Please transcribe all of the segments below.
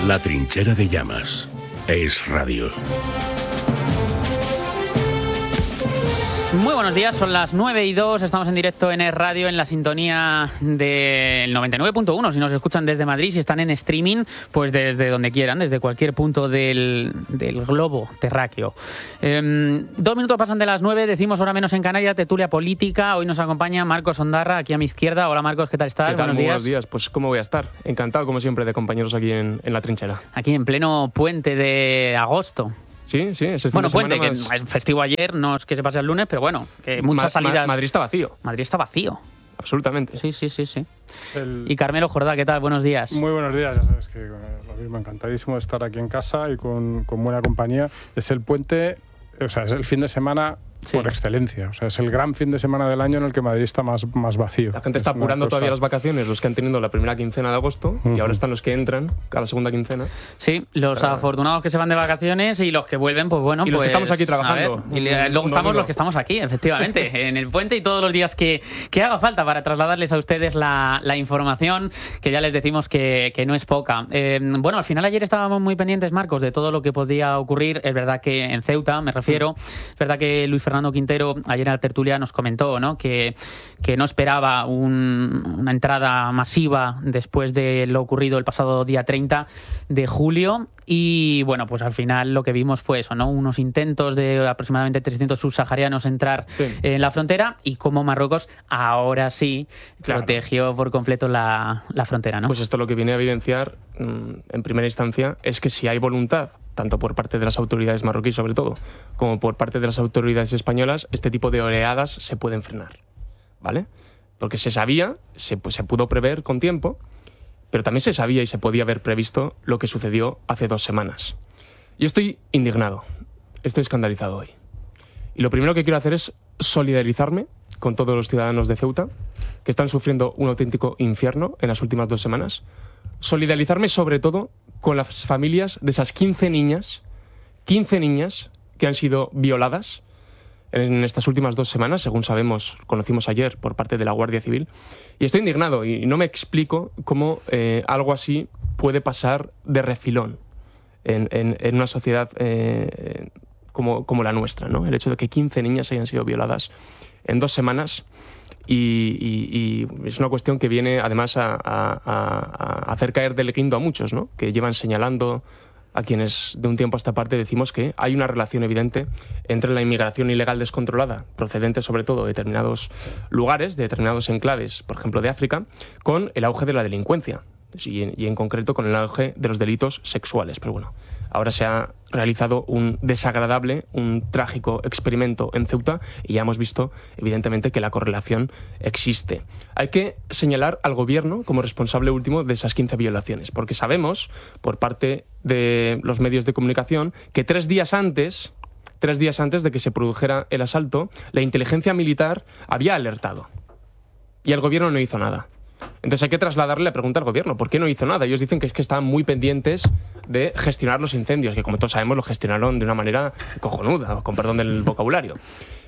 La trinchera de llamas. Es radio. Muy buenos días, son las 9:02, estamos en directo en Es Radio, en la sintonía del 99.1. Si nos escuchan desde Madrid, si están en streaming, pues desde donde quieran, desde cualquier punto del globo terráqueo. 2 minutos pasan de las 9, decimos hora menos en Canarias, tertulia política. Hoy nos acompaña Marcos Ondarra, aquí a mi izquierda. Hola Marcos, ¿qué tal estás? ¿Qué tal? Muy buenos días. Pues ¿cómo voy a estar? Encantado, como siempre, de compañeros aquí en la trinchera. Aquí en pleno puente de agosto. Sí, es el fin bueno, de semana puente, más... que es festivo ayer, no es que se pase el lunes, pero bueno, que muchas salidas... Madrid está vacío. Madrid está vacío. Absolutamente. Sí. Y Carmelo Jordá, ¿qué tal? Buenos días. Muy buenos días, ya sabes que lo mismo, encantadísimo de estar aquí en casa y con buena compañía. Es el puente, o sea, es el fin de semana por excelencia. O sea, es el gran fin de semana del año en el que Madrid está más vacío. La gente está apurando todavía las vacaciones, los que han tenido la primera quincena de agosto, y ahora están los que entran a la segunda quincena. Sí, los afortunados que se van de vacaciones y los que vuelven, pues bueno. Y los que estamos aquí trabajando. Y luego estamos los que estamos aquí, efectivamente, en el puente y todos los días que haga falta para trasladarles a ustedes la información, que ya les decimos que no es poca. Bueno, al final ayer estábamos muy pendientes, Marcos, de todo lo que podía ocurrir. Es verdad que en Ceuta, me refiero, es verdad que Luis Fernando Quintero ayer en la tertulia nos comentó, ¿no?, que no esperaba una entrada masiva después de lo ocurrido el pasado día 30 de julio. Y bueno, pues al final lo que vimos fue eso, ¿no?, unos intentos de aproximadamente 300 subsaharianos entrar en la frontera, y como Marruecos ahora sí protegió por completo la frontera, ¿no? Pues esto lo que viene a evidenciar en primera instancia es que si hay voluntad, tanto por parte de las autoridades marroquíes sobre todo, como por parte de las autoridades españolas, este tipo de oleadas se pueden frenar, ¿vale? Porque se sabía, se pudo prever con tiempo, pero también se sabía y se podía haber previsto lo que sucedió hace 2 semanas. Yo estoy indignado, estoy escandalizado hoy. Y lo primero que quiero hacer es solidarizarme con todos los ciudadanos de Ceuta que están sufriendo un auténtico infierno en las últimas 2 semanas. Solidarizarme sobre todo con las familias de esas 15 niñas que han sido violadas en estas últimas 2 semanas, según sabemos, conocimos ayer por parte de la Guardia Civil. Y estoy indignado y no me explico cómo algo así puede pasar de refilón en una sociedad como la nuestra, ¿no? El hecho de que 15 niñas hayan sido violadas en 2 semanas. Y es una cuestión que viene además a hacer caer del guindo a muchos, ¿no?, que llevan señalando a quienes de un tiempo a esta parte decimos que hay una relación evidente entre la inmigración ilegal descontrolada, procedente sobre todo de determinados lugares, de determinados enclaves, por ejemplo de África, con el auge de la delincuencia y en concreto con el auge de los delitos sexuales. Pero bueno, ahora se ha realizado un desagradable, un trágico experimento en Ceuta y ya hemos visto, evidentemente, que la correlación existe. Hay que señalar al gobierno como responsable último de esas 15 violaciones, porque sabemos, por parte de los medios de comunicación, que 3 días antes de que se produjera el asalto, la inteligencia militar había alertado y el gobierno no hizo nada. Entonces hay que trasladarle la pregunta al gobierno. ¿Por qué no hizo nada? Ellos dicen que es que estaban muy pendientes de gestionar los incendios, que como todos sabemos lo gestionaron de una manera cojonuda, con perdón del vocabulario.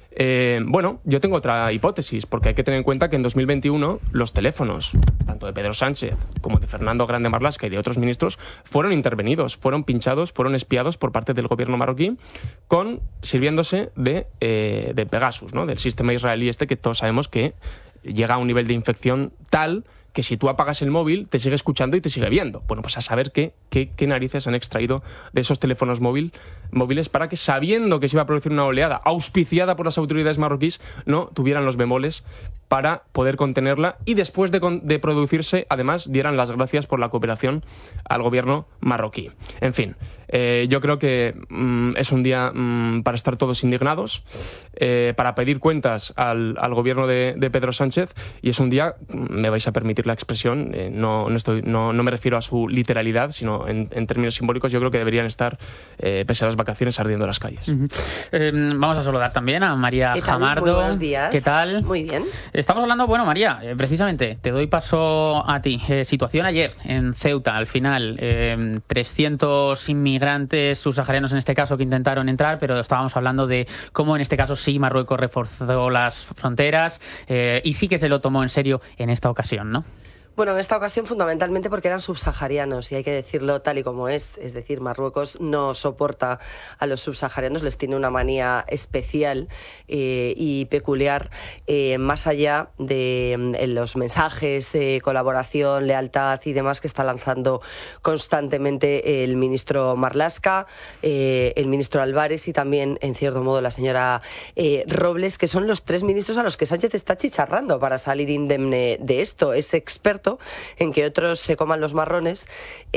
Bueno, yo tengo otra hipótesis, porque hay que tener en cuenta que en 2021 los teléfonos, tanto de Pedro Sánchez como de Fernando Grande Marlaska y de otros ministros, fueron intervenidos, fueron pinchados, fueron espiados por parte del gobierno marroquí, sirviéndose de Pegasus, ¿no?, del sistema israelí que todos sabemos que llega a un nivel de infección tal que si tú apagas el móvil te sigue escuchando y te sigue viendo. Bueno, pues a saber qué narices han extraído de esos teléfonos móviles para que, sabiendo que se iba a producir una oleada auspiciada por las autoridades marroquíes, no tuvieran los bemoles para poder contenerla y después de producirse, además, dieran las gracias por la cooperación al gobierno marroquí. En fin, yo creo que es un día para estar todos indignados, para pedir cuentas al gobierno de Pedro Sánchez, y es un día, me vais a permitir la expresión, no me refiero a su literalidad, sino en términos simbólicos. Yo creo que deberían estar, pese a las vacaciones, ardiendo las calles. Vamos a saludar también a María Jamardo. Muy buenos días. ¿Qué tal? Muy bien. Estamos hablando, bueno, María, precisamente, te doy paso a ti. Situación ayer en Ceuta, al final, 300 inmigrantes subsaharianos en este caso que intentaron entrar, pero estábamos hablando de cómo en este caso sí Marruecos reforzó las fronteras y sí que se lo tomó en serio en esta ocasión, ¿no? Bueno, en esta ocasión fundamentalmente porque eran subsaharianos y hay que decirlo tal y como es decir, Marruecos no soporta a los subsaharianos, les tiene una manía especial y peculiar, más allá de los mensajes de colaboración, lealtad y demás que está lanzando constantemente el ministro Marlaska, el ministro Álvarez y también, en cierto modo, la señora Robles, que son los tres ministros a los que Sánchez está chicharrando para salir indemne de esto. Es experto en que otros se coman los marrones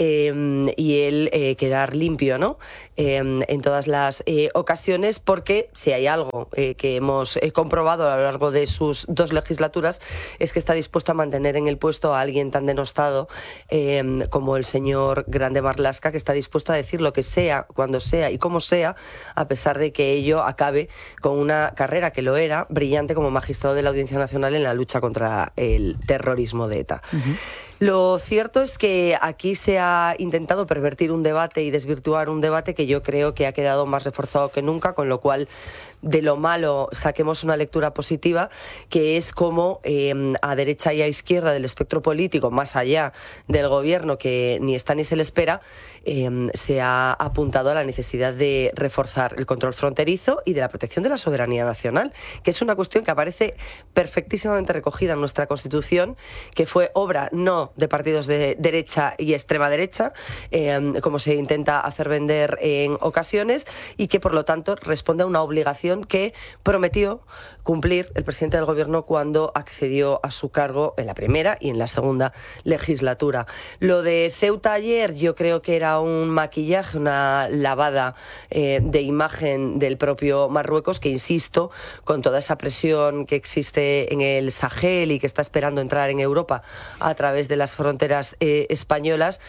y él quedar limpio, ¿no? En todas las ocasiones, porque si hay algo que hemos comprobado a lo largo de sus 2 legislaturas es que está dispuesto a mantener en el puesto a alguien tan denostado como el señor Grande Marlaska, que está dispuesto a decir lo que sea, cuando sea y como sea, a pesar de que ello acabe con una carrera que lo era brillante como magistrado de la Audiencia Nacional en la lucha contra el terrorismo de ETA. Lo cierto es que aquí se ha intentado pervertir un debate y desvirtuar un debate que yo creo que ha quedado más reforzado que nunca, con lo cual de lo malo saquemos una lectura positiva, que es como a derecha y a izquierda del espectro político, más allá del gobierno que ni está ni se le espera, se ha apuntado a la necesidad de reforzar el control fronterizo y de la protección de la soberanía nacional, que es una cuestión que aparece perfectísimamente recogida en nuestra Constitución, que fue obra no de partidos de derecha y extrema derecha, como se intenta hacer vender en ocasiones, y que por lo tanto responde a una obligación que prometió cumplir el presidente del gobierno cuando accedió a su cargo en la primera y en la segunda legislatura. Lo de Ceuta ayer yo creo que era un maquillaje, una lavada de imagen del propio Marruecos, que insisto, con toda esa presión que existe en el Sahel y que está esperando entrar en Europa a través de las fronteras españolas,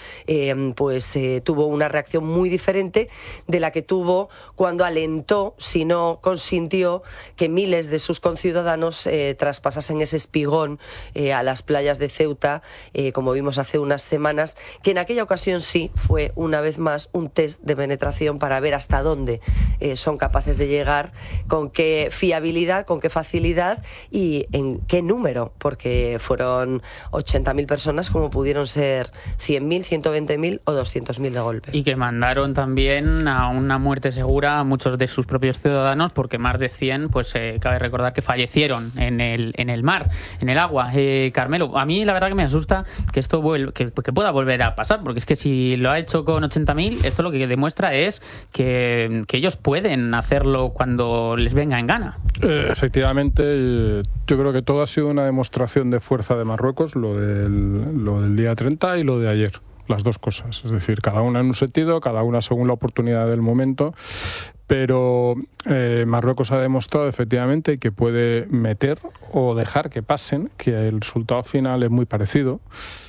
tuvo una reacción muy diferente de la que tuvo cuando alentó, si no consintió, que miles de sus conciudadanos traspasasen ese espigón a las playas de Ceuta, como vimos hace unas semanas, que en aquella ocasión sí fue una vez más un test de penetración para ver hasta dónde son capaces de llegar, con qué fiabilidad, con qué facilidad y en qué número, porque fueron 80.000 personas como pudieron ser 100.000, 120.000 o 200.000 de golpe. Y que mandaron también a una muerte segura a muchos de sus propios ciudadanos, porque más de 100, pues cabe recordar que fallecieron en el mar, en el agua. Carmelo, a mí la verdad que me asusta que esto que pueda volver a pasar, porque es que si lo ha hecho con 80.000, esto lo que demuestra es que ellos pueden hacerlo cuando les venga en gana. Efectivamente, yo creo que todo ha sido una demostración de fuerza de Marruecos, lo del día 30 y lo de ayer. Las dos cosas, es decir, cada una en un sentido, cada una según la oportunidad del momento, pero Marruecos ha demostrado efectivamente que puede meter o dejar que pasen, que el resultado final es muy parecido,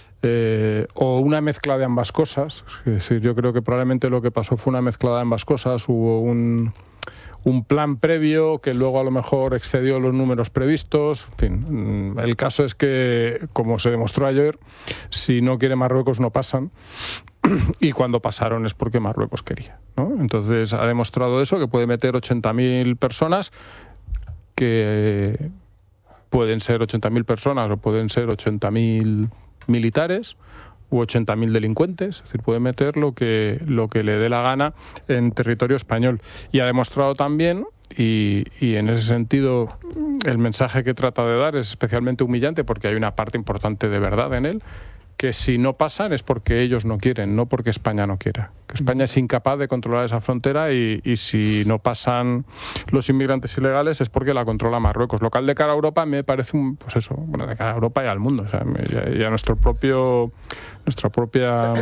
o una mezcla de ambas cosas. Es decir, yo creo que probablemente lo que pasó fue una mezcla de ambas cosas. Hubo un plan previo que luego a lo mejor excedió los números previstos. En fin, el caso es que, como se demostró ayer, si no quiere Marruecos no pasan, y cuando pasaron es porque Marruecos quería, ¿no? Entonces ha demostrado eso, que puede meter 80.000 personas, que pueden ser 80.000 personas o pueden ser 80.000 militares u 80.000 delincuentes, es decir, puede meter lo que le dé la gana en territorio español. Y ha demostrado también, y en ese sentido el mensaje que trata de dar es especialmente humillante, porque hay una parte importante de verdad en él, que si no pasan es porque ellos no quieren, no porque España no quiera. Que España es incapaz de controlar esa frontera y si no pasan los inmigrantes ilegales es porque la controla Marruecos. Lo cual de cara a Europa me parece de cara a Europa y al mundo, o sea, y a nuestra propia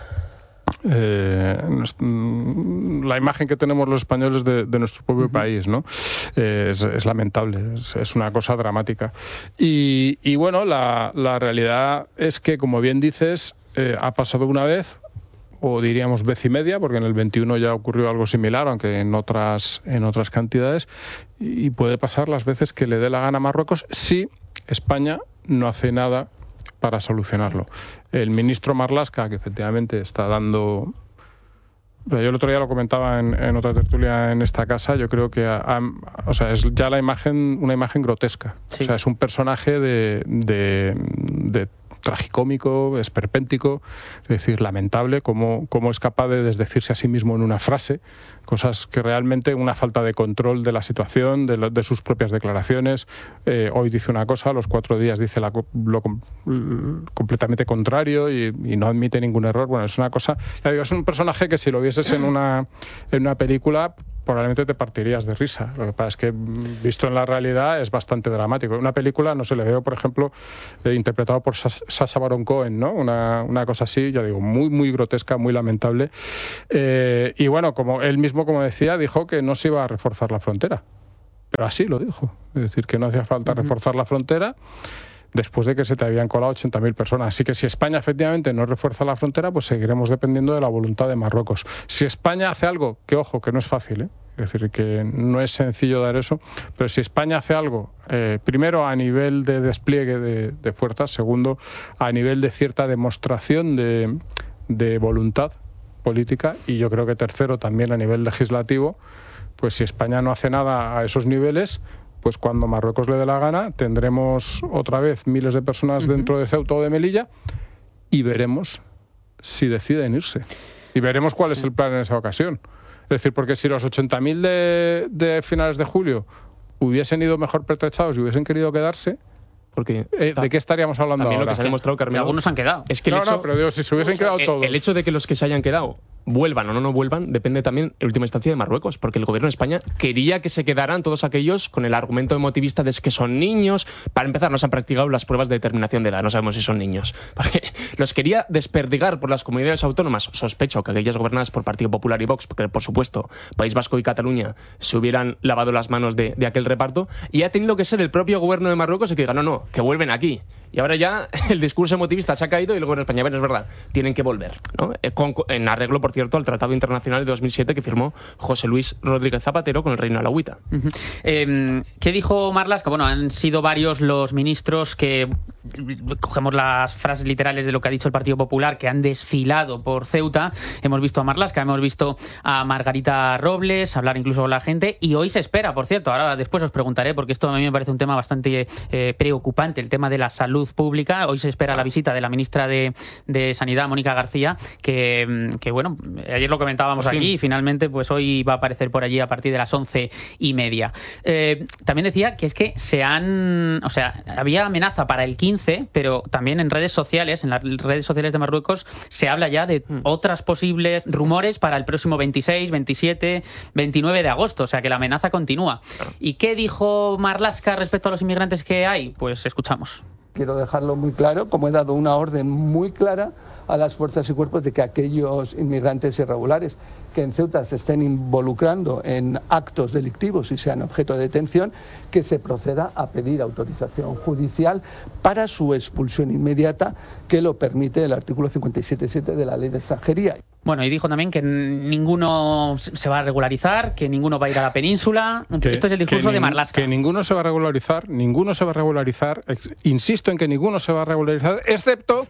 la imagen que tenemos los españoles de nuestro propio país, ¿no? Es lamentable, es una cosa dramática. Y bueno, la realidad es que, como bien dices, ha pasado una vez, o diríamos vez y media, porque en el 21 ya ocurrió algo similar, aunque en otras cantidades, y puede pasar las veces que le dé la gana a Marruecos si España no hace nada para solucionarlo. El ministro Marlaska, que efectivamente está dando... Yo el otro día lo comentaba en otra tertulia en esta casa, yo creo que es ya una imagen grotesca. Sí. O sea, es un personaje de tragicómico, esperpéntico, es decir, lamentable, cómo es capaz de desdecirse a sí mismo en una frase, cosas que realmente una falta de control de la situación, de sus propias declaraciones. Hoy dice una cosa, a los 4 días dice lo completamente contrario y no admite ningún error. Bueno, es una cosa, ya digo, es un personaje que si lo vieses en una película probablemente te partirías de risa. Lo que pasa es que visto en la realidad es bastante dramático. En una película, no sé, le veo, por ejemplo, interpretado por Sacha Baron Cohen, ¿no? Una cosa así, ya digo, muy, muy grotesca, muy lamentable. Y bueno, como él mismo, como decía, dijo que no se iba a reforzar la frontera. Pero así lo dijo. Es decir, que no hacía falta reforzar la frontera después de que se te habían colado 80.000 personas. Así que si España efectivamente no refuerza la frontera, pues seguiremos dependiendo de la voluntad de Marruecos. Si España hace algo, que ojo, que no es fácil, es decir, que no es sencillo dar eso, pero si España hace algo, primero a nivel de despliegue de fuerzas, segundo a nivel de cierta demostración de voluntad política, y yo creo que tercero también a nivel legislativo, pues si España no hace nada a esos niveles, pues cuando Marruecos le dé la gana tendremos otra vez miles de personas dentro de Ceuta o de Melilla y veremos si deciden irse. Y veremos cuál es el plan en esa ocasión. Es decir, porque si los 80.000 de finales de julio hubiesen ido mejor pertrechados y hubiesen querido quedarse, porque ¿de qué estaríamos hablando ahora? Lo que se ha demostrado, Carmelo, algunos han quedado. Es que pero digo, si se hubiesen quedado todos. El hecho de que los que se hayan quedado vuelvan o no vuelvan depende también, en última instancia, de Marruecos, porque el gobierno de España quería que se quedaran todos aquellos con el argumento emotivista de que son niños. Para empezar, no se han practicado las pruebas de determinación de edad, no sabemos si son niños. Porque los quería desperdigar por las comunidades autónomas. Sospecho que aquellas gobernadas por Partido Popular y Vox, porque por supuesto País Vasco y Cataluña se hubieran lavado las manos de aquel reparto, y ha tenido que ser el propio gobierno de Marruecos el que diga, no, que vuelven aquí. Y ahora ya el discurso emotivista se ha caído y el gobierno de España, bueno, es verdad, tienen que volver, ¿no? En arreglo, por cierto, al Tratado Internacional de 2007 que firmó José Luis Rodríguez Zapatero con el Reino Alauita. ¿Qué dijo Marlaska? Bueno, han sido varios los ministros que, cogemos las frases literales de lo que ha dicho el Partido Popular, que han desfilado por Ceuta. Hemos visto a Marlaska, hemos visto a Margarita Robles, hablar incluso con la gente, y hoy se espera, por cierto, ahora después os preguntaré, porque esto a mí me parece un tema bastante preocupante, el tema de la salud pública. Hoy se espera la visita de la ministra de Sanidad, Mónica García, que bueno, ayer lo comentábamos aquí y finalmente pues hoy va a aparecer por allí a partir de las 11:30. También decía que es que había amenaza para el 15, pero también en redes sociales, en las redes sociales de Marruecos, se habla ya de otras posibles rumores para el próximo 26, 27, 29 de agosto, o sea que la amenaza continúa. ¿Y qué dijo Marlaska respecto a los inmigrantes que hay? Pues escuchamos. Quiero dejarlo muy claro, como he dado una orden muy clara a las fuerzas y cuerpos de que aquellos inmigrantes irregulares que en Ceuta se estén involucrando en actos delictivos y sean objeto de detención, que se proceda a pedir autorización judicial para su expulsión inmediata, que lo permite el artículo 57.7 de la Ley de Extranjería. Bueno, y dijo también que ninguno se va a regularizar, que ninguno va a ir a la península. Esto es el discurso de Marlaska. Que ninguno se va a regularizar, insisto en que ninguno se va a regularizar, excepto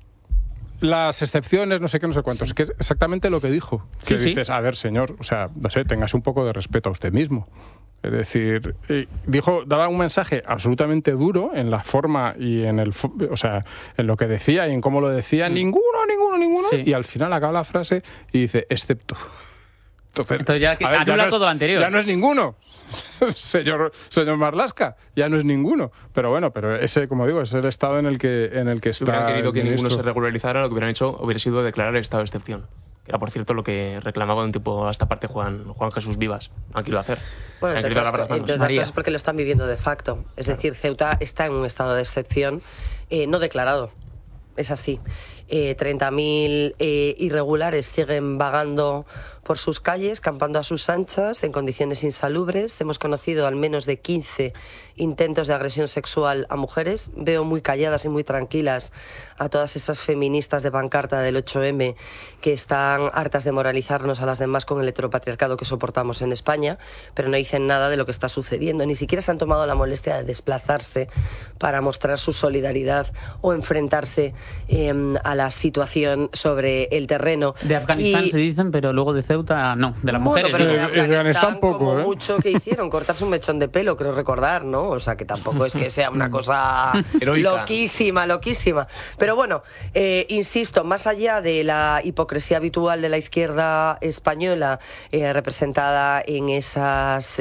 las excepciones, no sé qué, no sé cuántos. Que es exactamente lo que dijo. Que dices, a ver, señor, o sea, no sé, téngase un poco de respeto a usted mismo. Es decir, daba un mensaje absolutamente duro en la forma y en en lo que decía y en cómo lo decía. Ninguno. Sí. Y al final acaba la frase y dice, excepto. Entonces ya anula todo lo anterior. Ya no es ninguno. Señor Marlaska, ya no es ninguno. Pero bueno, ese, como digo, es el estado en el que está. Si hubieran querido que ninguno se regularizara, lo que hubieran hecho hubiera sido declarar el estado de excepción. Era, por cierto, lo que reclamaba un tipo a esta parte Juan Jesús Vivas. No han querido hacer. Bueno, entre otras cosas porque lo están viviendo de facto. Es decir, Ceuta está en un estado de excepción no declarado. Es así. 30.000 irregulares siguen vagando por sus calles, campando a sus anchas, en condiciones insalubres. Hemos conocido al menos de 15 intentos de agresión sexual a mujeres. Veo muy calladas y muy tranquilas a todas esas feministas de pancarta del 8M que están hartas de moralizarnos a las demás con el heteropatriarcado que soportamos en España, pero no dicen nada de lo que está sucediendo. Ni siquiera se han tomado la molestia de desplazarse para mostrar su solidaridad o enfrentarse a la situación sobre el terreno. De Afganistán se dicen, pero luego de Ceuta Ceuta no, de las mujeres. Pero digo. en Afganistán poco, como ¿eh? mucho que hicieron, cortarse un mechón de pelo, creo recordar, ¿no? O sea, que tampoco es que sea una cosa loquísima. Pero bueno, insisto, más allá de la hipocresía habitual de la izquierda española, representada en esas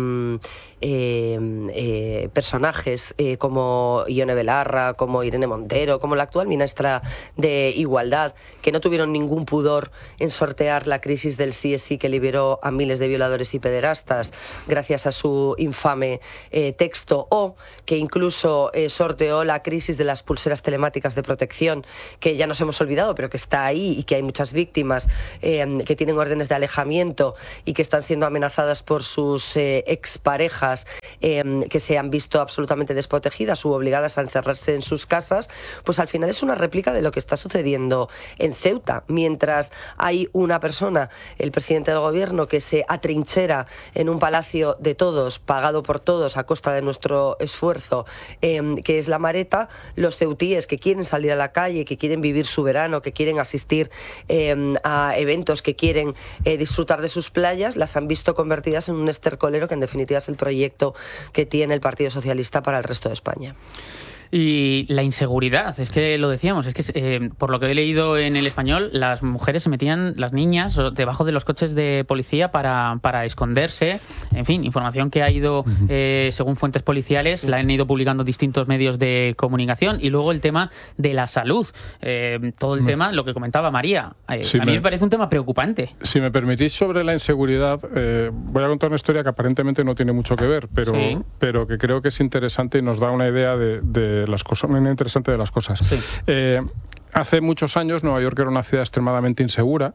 personajes como Ione Belarra, como Irene Montero, como la actual ministra de Igualdad, que no tuvieron ningún pudor en sortear la crisis del sí es sí que liberó a miles de violadores y pederastas gracias a su infame texto, o que incluso sorteó la crisis de las pulseras telemáticas de protección, que ya nos hemos olvidado, pero que está ahí y que hay muchas víctimas que tienen órdenes de alejamiento y que están siendo amenazadas por sus exparejas, que se han visto absolutamente desprotegidas u obligadas a encerrarse en sus casas. Pues al final es una réplica de lo que está sucediendo en Ceuta. Mientras hay una persona, el presidente del gobierno, que se atrinchera en un palacio de todos, pagado por todos a costa de nuestro esfuerzo, que es la Mareta, los ceutíes que quieren salir a la calle, que quieren vivir su verano, que quieren asistir a eventos, que quieren disfrutar de sus playas, las han visto convertidas en un estercolero que en definitiva es el proyecto que tiene el Partido Socialista para el resto de España. Y la inseguridad, es que lo decíamos, es que por lo que he leído en El Español, las mujeres se metían, las niñas, debajo de los coches de policía para esconderse. En fin, información que ha ido, según fuentes policiales, la han ido publicando distintos medios de comunicación. Y luego el tema de la salud, todo el tema, lo que comentaba María, a mí me parece un tema preocupante. Si me permitís, sobre la inseguridad, voy a contar una historia que aparentemente no tiene mucho que ver, pero que creo que es interesante y nos da una idea de las cosas, muy interesante de las cosas. Sí. Hace muchos años Nueva York era una ciudad extremadamente insegura.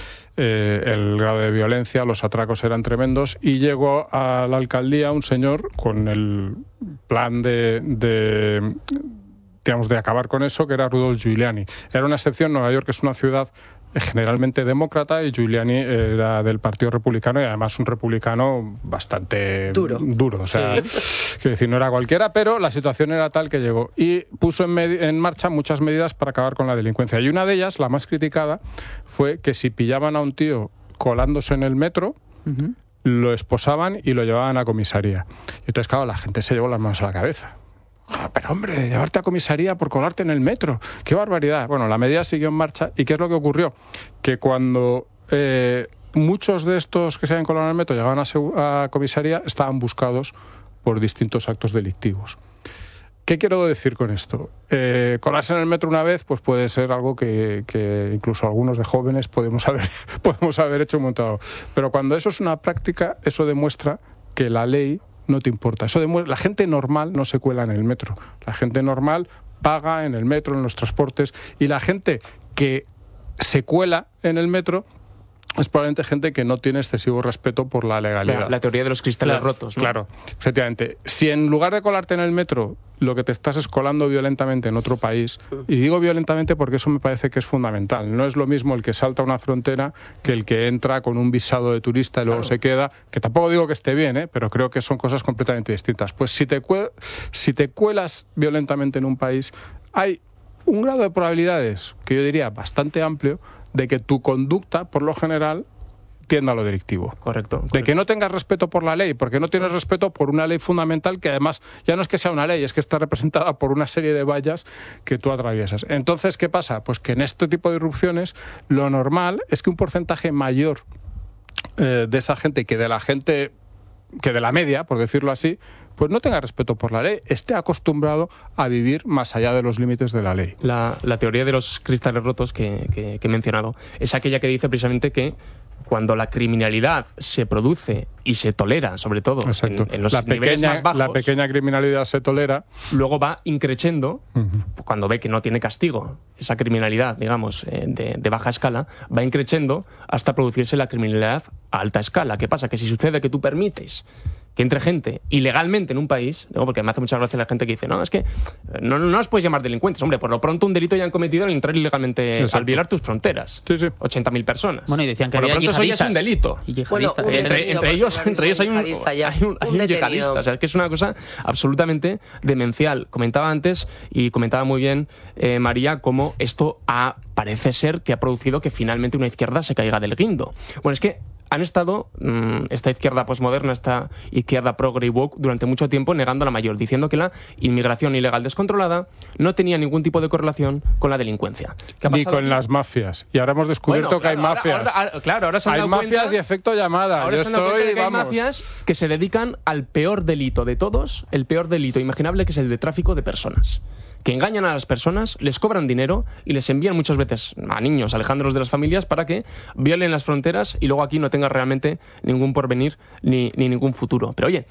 El grado de violencia, los atracos eran tremendos, y llegó a la alcaldía un señor con el plan de acabar con eso, que era Rudolph Giuliani. Era una excepción. Nueva York es una ciudad generalmente demócrata y Giuliani era del Partido Republicano, y además un republicano bastante duro. O sea, quiero decir, no era cualquiera, pero la situación era tal que llegó y puso en marcha muchas medidas para acabar con la delincuencia. Y una de ellas, la más criticada, fue que si pillaban a un tío colándose en el metro, lo esposaban y lo llevaban a comisaría. Y entonces, claro, la gente se llevó las manos a la cabeza. Pero hombre, llevarte a comisaría por colarte en el metro, qué barbaridad. Bueno, la medida siguió en marcha. ¿Y qué es lo que ocurrió? Que cuando muchos de estos que se habían colado en el metro llegaban a comisaría, estaban buscados por distintos actos delictivos. ¿Qué quiero decir con esto? Colarse en el metro una vez pues puede ser algo que incluso algunos de jóvenes podemos haber hecho un montón. Pero cuando eso es una práctica, eso demuestra que la ley no te importa. Eso demuestra, la gente normal no se cuela en el metro. La gente normal paga en el metro, en los transportes, y la gente que se cuela en el metro es probablemente gente que no tiene excesivo respeto por la legalidad. La teoría de los cristales rotos, ¿no? Claro, efectivamente. Si en lugar de colarte en el metro, lo que te estás es colando violentamente en otro país, y digo violentamente porque eso me parece que es fundamental. No es lo mismo el que salta una frontera que el que entra con un visado de turista y luego se queda, que tampoco digo que esté bien, pero creo que son cosas completamente distintas. Pues si te cuelas violentamente en un país, hay un grado de probabilidades, que yo diría bastante amplio, de que tu conducta, por lo general, tienda a lo delictivo. Correcto. De que no tengas respeto por la ley, porque no tienes respeto por una ley fundamental que además ya no es que sea una ley, es que está representada por una serie de vallas que tú atraviesas. Entonces, ¿qué pasa? Pues que en este tipo de irrupciones lo normal es que un porcentaje mayor de esa gente que de la media, por decirlo así, pues no tenga respeto por la ley, esté acostumbrado a vivir más allá de los límites de la ley. La teoría de los cristales rotos que he mencionado es aquella que dice precisamente que cuando la criminalidad se produce y se tolera, sobre todo en los niveles más bajos, la pequeña criminalidad se tolera, luego va increciendo, cuando ve que no tiene castigo, esa criminalidad, digamos, de baja escala, va increciendo hasta producirse la criminalidad a alta escala. ¿Qué pasa? Que si sucede que tú permites que entre gente ilegalmente en un país, ¿no? Porque me hace mucha gracia la gente que dice, no, es que no os puedes llamar delincuentes. Hombre, por lo pronto un delito ya han cometido al entrar ilegalmente, exacto, al violar tus fronteras. Sí, sí. 80.000 personas. Bueno, y decían que por lo había pronto eso ya es yihadistas. un delito. Y yihadistas. Bueno, Entre ellos hay un detenido. yihadista. O sea, es que es una cosa absolutamente demencial. Comentaba antes, y comentaba muy bien María, cómo esto parece ser que ha producido que finalmente una izquierda se caiga del guindo. Bueno, es que han estado, esta izquierda posmoderna, esta izquierda progre y woke, durante mucho tiempo negando la mayor, diciendo que la inmigración ilegal descontrolada no tenía ningún tipo de correlación con la delincuencia. Ni con las mafias. Y ahora hemos descubierto que hay mafias. Ahora se han hay dado mafias cuenta, y efecto llamada. ahora Yo se han dado cuenta de que hay vamos. mafias que se dedican al peor delito de todos, el peor delito imaginable, que es el de tráfico de personas. Que engañan a las personas, les cobran dinero y les envían muchas veces a niños, alejándolos de las familias, para que violen las fronteras y luego aquí no tengan realmente ningún porvenir ni ningún futuro. Pero oye,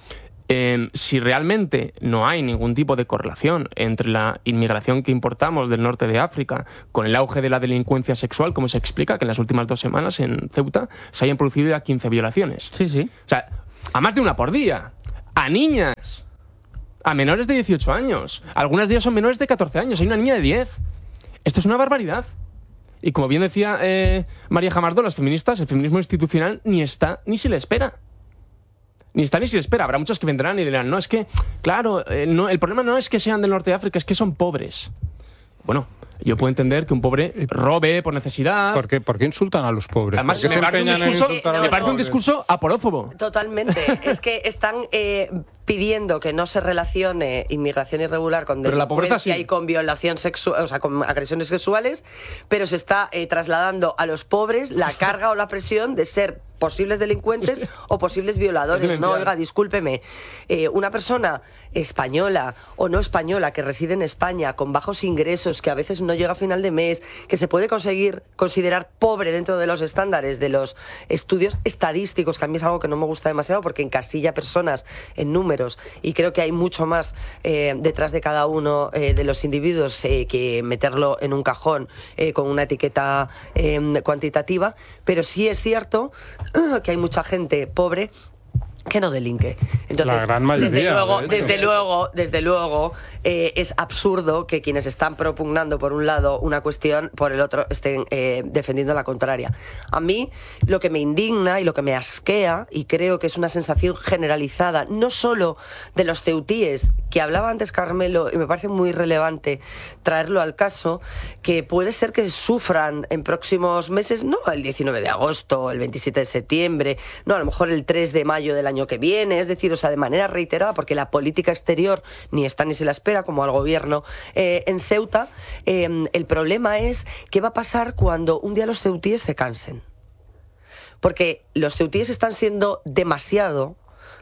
si realmente no hay ningún tipo de correlación entre la inmigración que importamos del norte de África con el auge de la delincuencia sexual, como se explica que en las últimas 2 semanas en Ceuta se hayan producido ya 15 violaciones. Sí, sí. O sea, a más de una por día, a niñas, a menores de 18 años. Algunas de ellas son menores de 14 años. Hay una niña de 10. Esto es una barbaridad. Y como bien decía María Jamardo, las feministas, el feminismo institucional ni está ni se le espera. Ni está ni se le espera. Habrá muchos que vendrán y dirán, no, es que, claro, el problema no es que sean del norte de África, es que son pobres. Bueno, yo puedo entender que un pobre robe por necesidad. ¿Por qué insultan a los pobres? Además, ¿Por qué me se parece empeñan en insultar a los me parece un pobres? discurso aporófobo. Totalmente. Es que están pidiendo que no se relacione inmigración irregular con Pero la pobreza delincuencia sí. y con violación sexual, o sea, con agresiones sexuales, pero se está trasladando a los pobres la carga o la presión de ser posibles delincuentes o posibles violadores. No, oiga, discúlpeme. Una persona española o no española que reside en España con bajos ingresos, que a veces no llega a final de mes, que se puede considerar pobre dentro de los estándares de los estudios estadísticos, que a mí es algo que no me gusta demasiado porque encasilla personas en números y creo que hay mucho más detrás de cada uno de los individuos que meterlo en un cajón con una etiqueta cuantitativa, pero sí es cierto que hay mucha gente pobre que no delinque. Entonces, la gran mayoría, desde luego, es absurdo que quienes están propugnando por un lado una cuestión, por el otro estén defendiendo la contraria. A mí lo que me indigna y lo que me asquea, y creo que es una sensación generalizada, no solo de los ceutíes, que hablaba antes Carmelo, y me parece muy relevante traerlo al caso, que puede ser que sufran en próximos meses, no el 19 de agosto, el 27 de septiembre, no, a lo mejor el 3 de mayo del año que viene, es decir, o sea, de manera reiterada, porque la política exterior ni está ni se la espera, como al gobierno en Ceuta. El problema es qué va a pasar cuando un día los ceutíes se cansen. Porque los ceutíes están siendo demasiado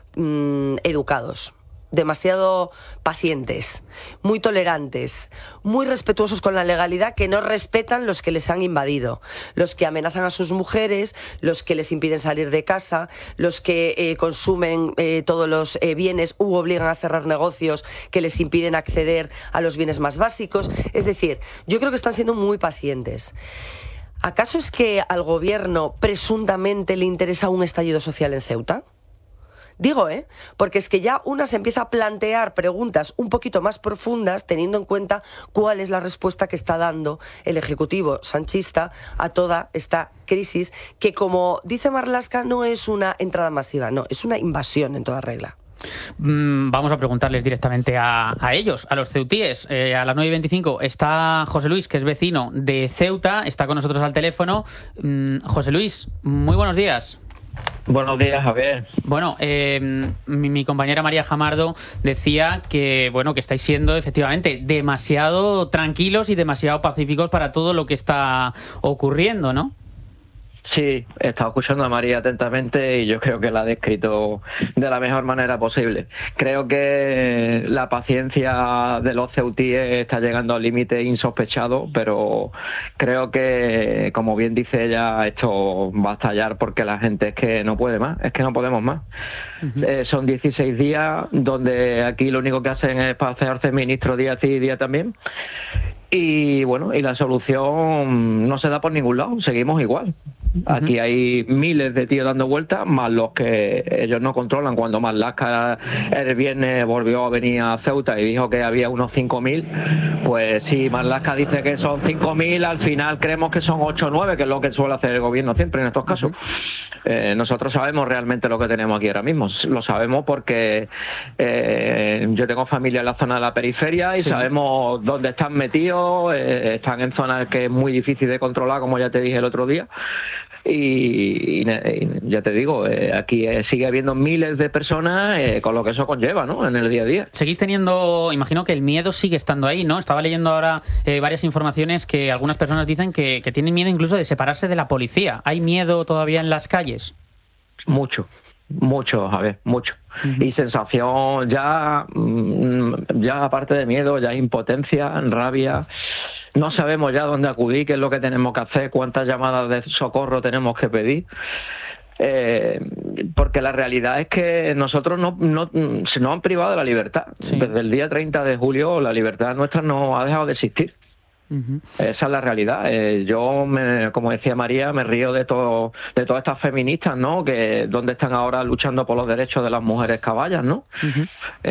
educados, demasiado pacientes, muy tolerantes, muy respetuosos con la legalidad, que no respetan los que les han invadido, los que amenazan a sus mujeres, los que les impiden salir de casa, los que consumen todos los bienes u obligan a cerrar negocios que les impiden acceder a los bienes más básicos. Es decir, yo creo que están siendo muy pacientes. ¿Acaso es que al gobierno presuntamente le interesa un estallido social en Ceuta? Digo, porque es que ya una se empieza a plantear preguntas un poquito más profundas teniendo en cuenta cuál es la respuesta que está dando el Ejecutivo sanchista a toda esta crisis que, como dice Marlaska, no es una entrada masiva, no, es una invasión en toda regla. Vamos a preguntarles directamente a ellos, a los ceutíes. A las 9:25 está José Luis, que es vecino de Ceuta, está con nosotros al teléfono. José Luis, muy buenos días. Buenos días, Javier. Bueno, mi compañera María Jamardo decía que, bueno, que estáis siendo efectivamente demasiado tranquilos y demasiado pacíficos para todo lo que está ocurriendo, ¿no? Sí, he estado escuchando a María atentamente y yo creo que la ha descrito de la mejor manera posible. Creo que la paciencia de los ceutíes está llegando al límite insospechado, pero creo que, como bien dice ella, esto va a estallar porque la gente es que no puede más, es que no podemos más. Son 16 días donde aquí lo único que hacen es pasearse ministro día sí y día también. Y bueno, y la solución no se da por ningún lado, seguimos igual. Aquí hay miles de tíos dando vueltas, más los que ellos no controlan. Cuando Marlaska el viernes volvió a venir a Ceuta y dijo que había unos 5.000, pues si Marlaska dice que son 5.000, al final creemos que son 8 o 9, que es lo que suele hacer el gobierno siempre en estos casos. Nosotros sabemos realmente lo que tenemos aquí ahora mismo. Lo sabemos porque yo tengo familia en la zona de la periferia y sabemos dónde están metidos. Están en zonas que es muy difícil de controlar, como ya te dije el otro día. Y ya te digo, aquí sigue habiendo miles de personas con lo que eso conlleva, ¿no?, en el día a día. Seguís teniendo, imagino que el miedo sigue estando ahí, ¿no? Estaba leyendo ahora varias informaciones que algunas personas dicen que tienen miedo incluso de separarse de la policía. ¿Hay miedo todavía en las calles? Mucho, a ver, mucho. Y sensación ya aparte de miedo, ya impotencia, rabia. No sabemos ya dónde acudir, qué es lo que tenemos que hacer, cuántas llamadas de socorro tenemos que pedir. Porque la realidad es que nosotros se nos han privado de la libertad. Desde el día 30 de julio la libertad nuestra no ha dejado de existir. Esa es la realidad. Yo, como decía María, me río de todas estas feministas, ¿no?, que donde están ahora luchando por los derechos de las mujeres caballas, ¿no?